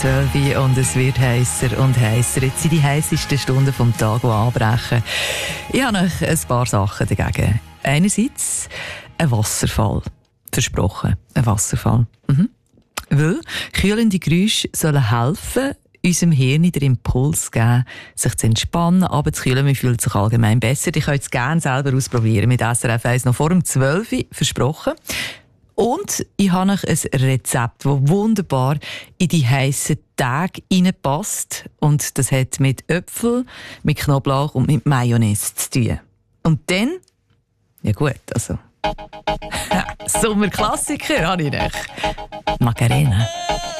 12 Uhr und es wird heißer und heißer. Jetzt sind die heißesten Stunden vom Tag, die anbrechen. Ich habe noch ein paar Sachen dagegen. Einerseits ein Wasserfall. Versprochen, ein Wasserfall. Weil kühlende Geräusche sollen helfen, unserem Hirn den Impuls geben, sich zu entspannen, runterzukühlen. Man fühlt sich allgemein besser. Ich könnt es gerne selber ausprobieren mit SRF 1 noch vor dem 12 Uhr, versprochen. Und ich habe noch ein Rezept, das wunderbar in die heissen Tage reinpasst. Und das hat mit Äpfel, mit Knoblauch und mit Mayonnaise zu tun. Und dann, ja gut, also Sommerklassiker habe ich noch. Macarena.